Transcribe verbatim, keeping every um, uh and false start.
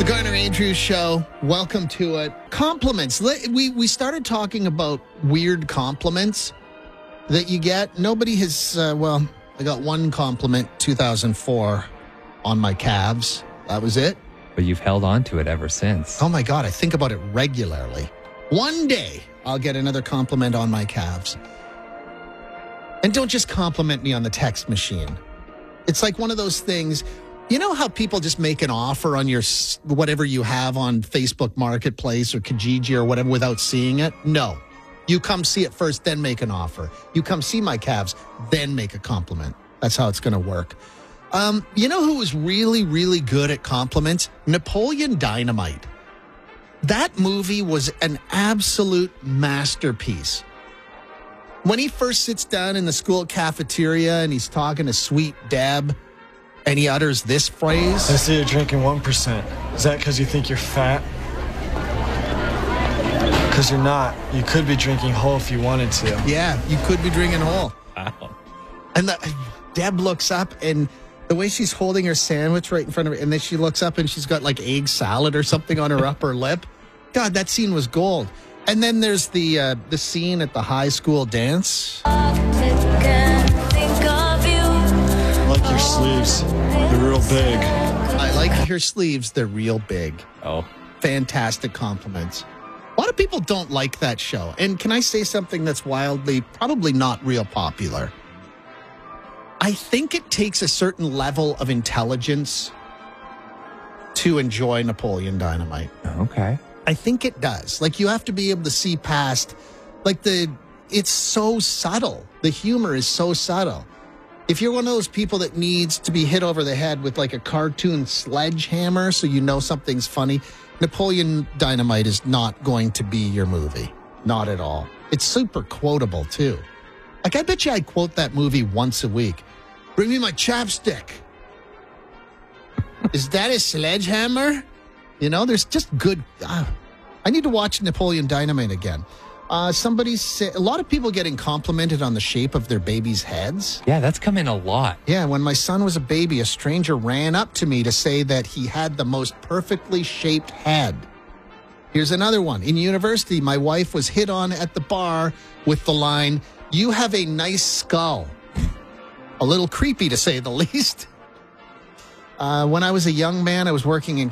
The Garner Andrews Show. Welcome to it. Compliments. We we started talking about weird compliments that you get. Nobody has, uh, well, I got one compliment two thousand four on my calves. That was it. But you've held on to it ever since. Oh my God, I think about it regularly. One day I'll get another compliment on my calves. And don't just compliment me on the text machine. It's like one of those things. You know how people just make an offer on your whatever you have on Facebook Marketplace or Kijiji or whatever without seeing it? No. You come see it first, then make an offer. You come see my calves, then make a compliment. That's how it's going to work. Um, you know who was really, really good at compliments? Napoleon Dynamite. That movie was an absolute masterpiece. When he first sits down in the school cafeteria and he's talking to Sweet Deb, and he utters this phrase. I see you're drinking one percent. Is that because you think you're fat? Because you're not. You could be drinking whole if you wanted to. Yeah, you could be drinking whole. Wow. And the, Deb looks up, and the way she's holding her sandwich right in front of her, and then she looks up and she's got like egg salad or something on her upper lip. God, that scene was gold. And then there's the uh, the scene at the high school dance. I like your sleeves. They're real big. I like your sleeves. They're real big. Oh. Fantastic compliments. A lot of people don't like that show. And can I say something that's wildly, probably not real popular? I think it takes a certain level of intelligence to enjoy Napoleon Dynamite. Okay. I think it does. Like, you have to be able to see past, like, the, it's so subtle. The humor is so subtle. If you're one of those people that needs to be hit over the head with like a cartoon sledgehammer so you know something's funny, Napoleon Dynamite is not going to be your movie. Not at all. It's super quotable, too. Like, I bet you I quote that movie once a week. Bring me my chapstick. Is that a sledgehammer? You know, there's just good... Uh, I need to watch Napoleon Dynamite again. Uh, somebody said... A lot of people getting complimented on the shape of their babies' heads. Yeah, that's come in a lot. Yeah, when my son was a baby, a stranger ran up to me to say that he had the most perfectly shaped head. Here's another one. In university, my wife was hit on at the bar with the line, "You have a nice skull." A little creepy, to say the least. Uh, when I was a young man, I was working in